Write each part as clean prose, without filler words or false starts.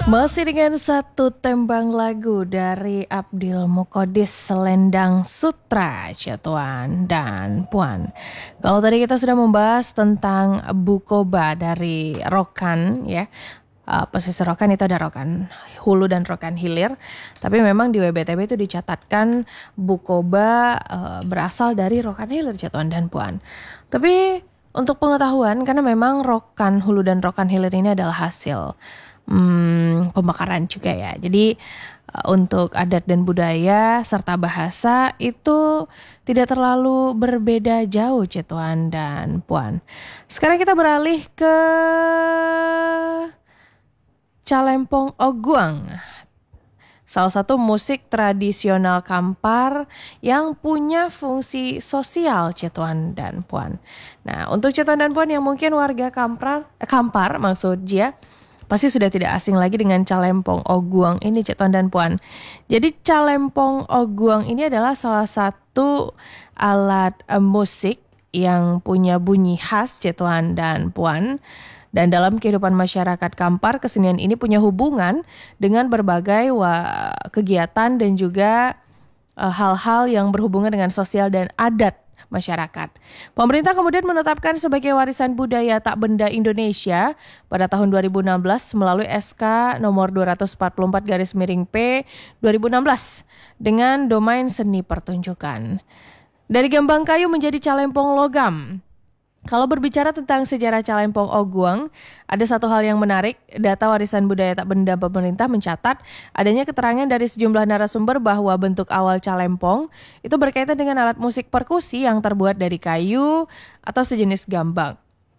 Masih dengan satu tembang lagu dari Abdil Muqaddis Selendang Sutra, Tuan dan Puan. Kalau tadi kita sudah membahas tentang Bukoba dari Rokan ya. Pesisir Rokan itu ada Rokan Hulu dan Rokan Hilir. Tapi memang di WBTB itu dicatatkan Bukoba berasal dari Rokan Hilir, Tuan dan Puan. Tapi untuk pengetahuan, karena memang Rokan Hulu dan Rokan Hilir ini adalah hasil pembakaran juga ya. Jadi untuk adat dan budaya serta bahasa itu tidak terlalu berbeda jauh, Tuan dan Puan. Sekarang kita beralih ke Calempong Oguang, salah satu musik tradisional Kampar yang punya fungsi sosial, Tuan dan Puan. Nah, untuk Tuan dan Puan yang mungkin warga Kampar maksudnya, pasti sudah tidak asing lagi dengan Calempong Oguang ini, Tuan dan Puan. Jadi Calempong Oguang ini adalah salah satu alat musik yang punya bunyi khas, Tuan dan Puan. Dan dalam kehidupan masyarakat Kampar, kesenian ini punya hubungan dengan berbagai kegiatan dan juga hal-hal yang berhubungan dengan sosial dan adat masyarakat. Pemerintah kemudian menetapkan sebagai warisan budaya tak benda Indonesia pada tahun 2016 melalui SK nomor 244/P 2016 dengan domain seni pertunjukan. Dari Gembang Kayu menjadi Calempong Logam. Kalau berbicara tentang sejarah Calempong Oguang, ada satu hal yang menarik. Data warisan budaya tak benda pemerintah mencatat adanya keterangan dari sejumlah narasumber bahwa bentuk awal calempong itu berkaitan dengan alat musik perkusi yang terbuat dari kayu atau sejenis gambang.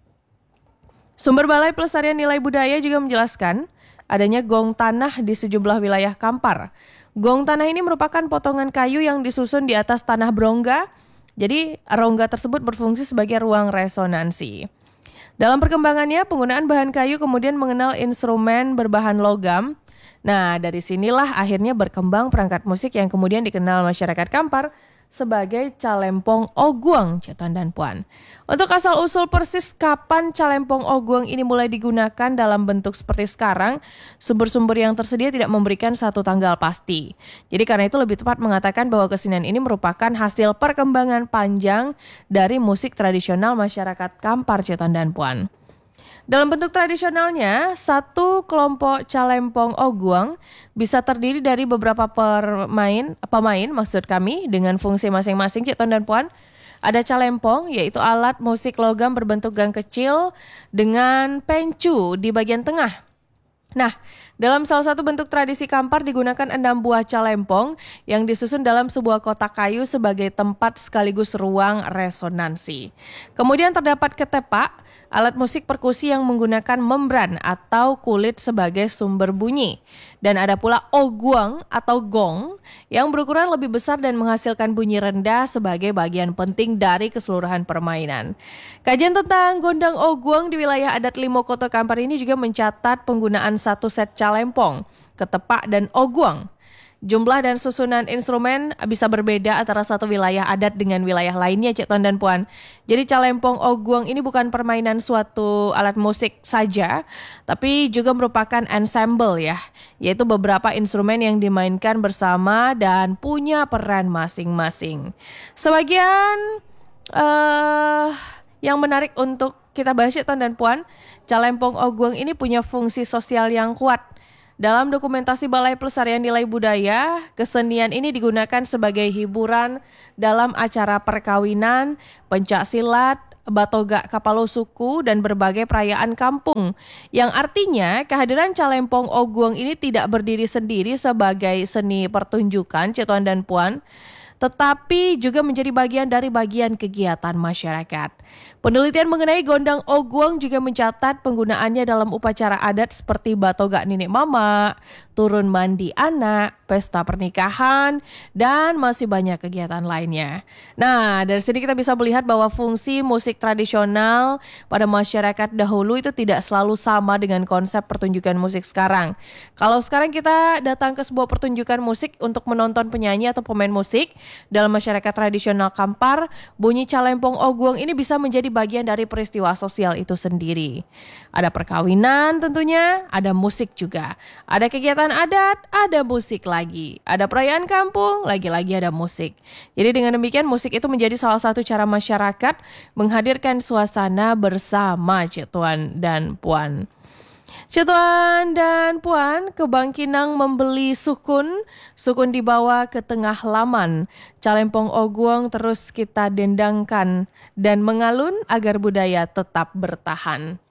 Sumber Balai Pelestarian Nilai Budaya juga menjelaskan adanya gong tanah di sejumlah wilayah Kampar. Gong tanah ini merupakan potongan kayu yang disusun di atas tanah berongga. Jadi rongga tersebut berfungsi sebagai ruang resonansi. Dalam perkembangannya, penggunaan bahan kayu kemudian mengenal instrumen berbahan logam. Nah, dari sinilah akhirnya berkembang perangkat musik yang kemudian dikenal masyarakat Kampar sebagai Calempong Oguang, Tuan dan Puan. Untuk asal-usul persis kapan Calempong Oguang ini mulai digunakan dalam bentuk seperti sekarang, sumber-sumber yang tersedia tidak memberikan satu tanggal pasti. Jadi karena itu lebih tepat mengatakan bahwa kesenian ini merupakan hasil perkembangan panjang dari musik tradisional masyarakat Kampar, Tuan dan Puan. Dalam bentuk tradisionalnya, satu kelompok Calempong Oguang bisa terdiri dari beberapa pemain maksud kami dengan fungsi masing-masing, Tuan dan Puan. Ada calempong, yaitu alat musik logam berbentuk gang kecil dengan pencu di bagian tengah. Nah, dalam salah satu bentuk tradisi Kampar digunakan 6 buah calempong yang disusun dalam sebuah kotak kayu sebagai tempat sekaligus ruang resonansi. Kemudian terdapat ketepak, alat musik perkusi yang menggunakan membran atau kulit sebagai sumber bunyi. Dan ada pula oguang atau gong yang berukuran lebih besar dan menghasilkan bunyi rendah sebagai bagian penting dari keseluruhan permainan. Kajian tentang gondang oguang di wilayah adat Limo Koto Kampar ini juga mencatat penggunaan satu set calempong, ketepak, dan oguang. Jumlah dan susunan instrumen bisa berbeda antara satu wilayah adat dengan wilayah lainnya, Tuan dan Puan. Jadi Calempong Oguang ini bukan permainan suatu alat musik saja, tapi juga merupakan ensemble ya, yaitu beberapa instrumen yang dimainkan bersama dan punya peran masing-masing. Sebagian yang menarik untuk kita bahas, Tuan dan Puan, Calempong Oguang ini punya fungsi sosial yang kuat. Dalam dokumentasi Balai Pelestarian Nilai Budaya, kesenian ini digunakan sebagai hiburan dalam acara perkawinan, pencak silat, batoga kapalo suku, dan berbagai perayaan kampung. Yang artinya kehadiran Calempong Oguang ini tidak berdiri sendiri sebagai seni pertunjukan, Tuan dan Puan, tetapi juga menjadi bagian dari bagian kegiatan masyarakat. Penelitian mengenai gondang oguang juga mencatat penggunaannya dalam upacara adat seperti batoga nenek mama, turun mandi anak, pesta pernikahan, dan masih banyak kegiatan lainnya. Nah, dari sini kita bisa melihat bahwa fungsi musik tradisional pada masyarakat dahulu itu tidak selalu sama dengan konsep pertunjukan musik sekarang. Kalau sekarang kita datang ke sebuah pertunjukan musik untuk menonton penyanyi atau pemain musik dalam masyarakat tradisional Kampar, bunyi Calempong Oguang ini bisa menjadi bagian dari peristiwa sosial itu sendiri. Ada perkawinan tentunya, ada musik juga. Ada kegiatan adat, ada musik lagi. Ada perayaan kampung, lagi-lagi ada musik. Jadi dengan demikian musik itu menjadi salah satu cara masyarakat menghadirkan suasana bersama Cik Tuan dan Puan. Cik Tuan dan Puan ke Bangkinang membeli sukun. Sukun dibawa ke tengah laman. Calempong Oguang terus kita dendangkan dan mengalun agar budaya tetap bertahan.